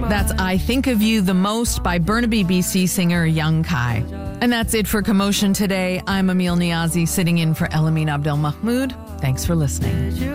That's I Think of You the Most by Burnaby, BC singer Young Kai. And that's it for Commotion today. I'm Emil Niazi, sitting in for Elamine Abdel Mahmoud. Thanks for listening.